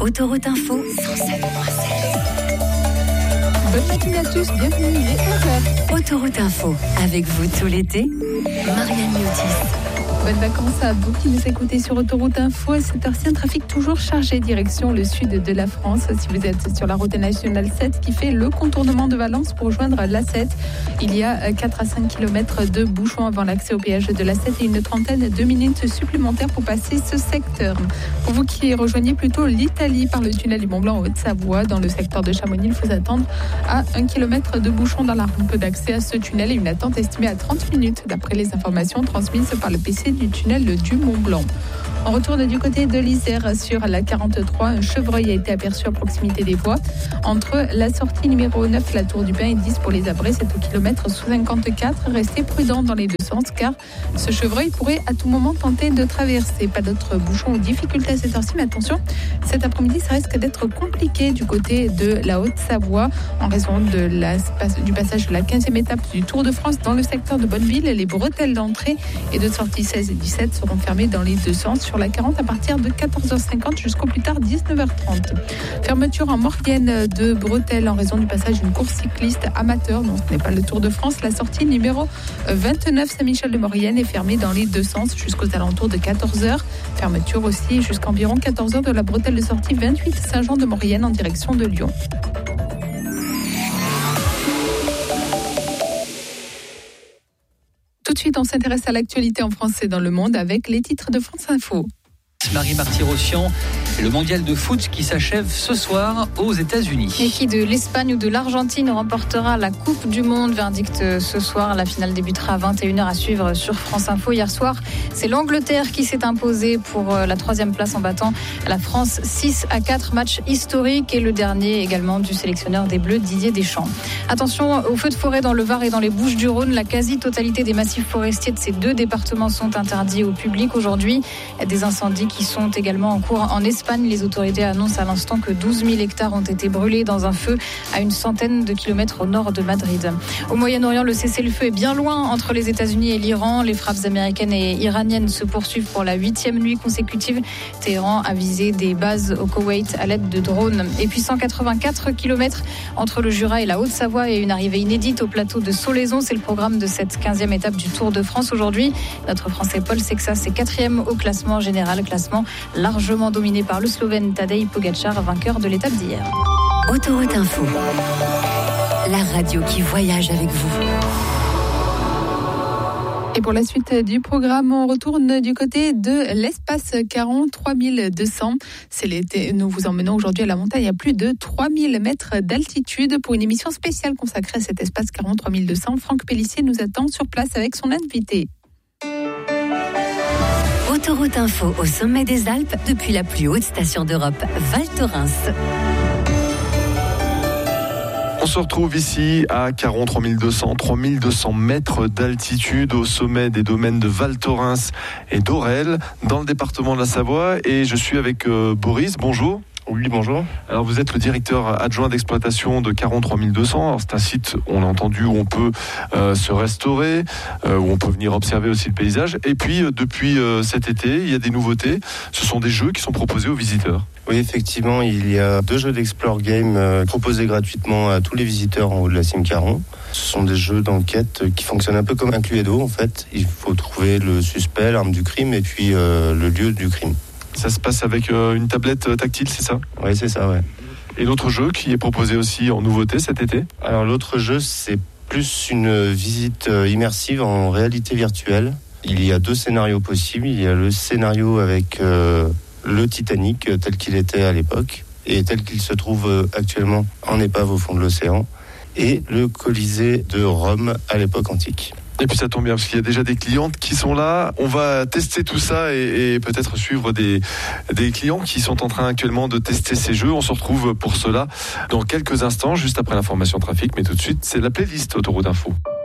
Autoroute Info 107.7. Bonne matinée à tous, bienvenue, il est 11h. Autoroute Info, avec vous tout l'été, Marianne Miotis. Bonnes vacances à vous qui nous écoutez sur Autoroute Info. À cette heure-ci, un trafic toujours chargé direction le sud de la France. Si vous êtes sur la route nationale 7 qui fait le contournement de Valence pour rejoindre l'A7, il y a 4 à 5 km de bouchons avant l'accès au péage de l'A7 et une trentaine de minutes supplémentaires pour passer ce secteur. Pour vous qui rejoignez plutôt l'Italie par le tunnel du Mont-Blanc en Haute-Savoie, dans le secteur de Chamonix, il faut attendre à 1 km de bouchons dans la rampe d'accès à ce tunnel et une attente estimée à 30 minutes d'après les informations transmises par le PC du tunnel du Mont-Blanc. On retourne du côté de l'Isère sur la 43. Un chevreuil a été aperçu à proximité des voies. Entre la sortie numéro 9, la Tour du Pin et 10 pour les Abrets, c'est au kilomètre 54. Restez prudents dans les deux sens car ce chevreuil pourrait à tout moment tenter de traverser. Pas d'autres bouchons ou difficultés à cette heure-ci, mais attention, cet après-midi, ça risque d'être compliqué du côté de la Haute-Savoie en raison du passage de la 15e étape du Tour de France dans le secteur de Bonneville. Les bretelles d'entrée et de sortie 16 et 17 seront fermées dans les deux sens sur la 40 à partir de 14h50 jusqu'au plus tard 19h30. Fermeture en Maurienne de bretelles en raison du passage d'une course cycliste amateur. Non, ce n'est pas le Tour de France. La sortie numéro 29 Saint-Michel-de-Maurienne est fermée dans les deux sens jusqu'aux alentours de 14h. Fermeture aussi jusqu'environ 14h de la bretelle de sortie 28 Saint-Jean-de-Maurienne en direction de Lyon. Tout de suite, on s'intéresse à l'actualité en France et dans le monde avec les titres de France Info. Marie Marty-Rossian, le mondial de foot qui s'achève ce soir aux États-Unis. Et qui de l'Espagne ou de l'Argentine remportera la Coupe du Monde? Verdict ce soir. La finale débutera à 21h à suivre sur France Info. Hier soir, c'est l'Angleterre qui s'est imposée pour la 3e place en battant la France 6-4. Match historique et le dernier également du sélectionneur des Bleus, Didier Deschamps. Attention aux feux de forêt dans le Var et dans les Bouches-du-Rhône. La quasi-totalité des massifs forestiers de ces deux départements sont interdits au public aujourd'hui. Des incendies qui sont également en cours en Espagne. Les autorités annoncent à l'instant que 12 000 hectares ont été brûlés dans un feu à une centaine de kilomètres au nord de Madrid. Au Moyen-Orient, le cessez-le-feu est bien loin entre les États-Unis et l'Iran. Les frappes américaines et iraniennes se poursuivent pour la 8e nuit consécutive. Téhéran a visé des bases au Koweït à l'aide de drones. Et puis 184 kilomètres entre le Jura et la Haute-Savoie et une arrivée inédite au plateau de Solaizon. C'est le programme de cette 15e étape du Tour de France aujourd'hui. Notre Français Paul Sexas est 4e au classement général, classement largement dominé par le Slovène Tadej Pogačar, vainqueur de l'étape d'hier. Autoroute Info, la radio qui voyage avec vous. Et pour la suite du programme, on retourne du côté de l'espace Caron 3200. C'est l'été. Nous vous emmenons aujourd'hui à la montagne à plus de 3000 mètres d'altitude pour une émission spéciale consacrée à cet espace Caron 3200. Franck Pellissier nous attend sur place avec son invité. Autoroute Info au sommet des Alpes depuis la plus haute station d'Europe, Val Thorens. On se retrouve ici à Caron 3200 mètres d'altitude au sommet des domaines de Val Thorens et d'Orel dans le département de la Savoie et je suis avec Boris, bonjour. Oui, bonjour. Alors vous êtes le directeur adjoint d'exploitation de Caron 3200. Alors c'est un site, on l'a entendu, où on peut se restaurer, où on peut venir observer aussi le paysage. Et puis depuis cet été, il y a des nouveautés. Ce sont des jeux qui sont proposés aux visiteurs. Oui, effectivement, il y a 2 jeux d'Explore Game proposés gratuitement à tous les visiteurs en haut de la cime Caron. Ce sont des jeux d'enquête qui fonctionnent un peu comme un Cluedo en fait. Il faut trouver le suspect, l'arme du crime et puis le lieu du crime. Ça se passe avec une tablette tactile, c'est ça ? Oui, c'est ça, ouais. Et l'autre jeu qui est proposé aussi en nouveauté cet été ? Alors l'autre jeu, c'est plus une visite immersive en réalité virtuelle. Il y a 2 scénarios possibles. Il y a le scénario avec le Titanic tel qu'il était à l'époque et tel qu'il se trouve actuellement en épave au fond de l'océan, et le Colisée de Rome à l'époque antique. Et puis ça tombe bien parce qu'il y a déjà des clientes qui sont là. On va tester tout ça et peut-être suivre des clients qui sont en train actuellement de tester ces jeux. On se retrouve pour cela dans quelques instants, juste après l'information trafic. Mais tout de suite, c'est la playlist Autoroute Info.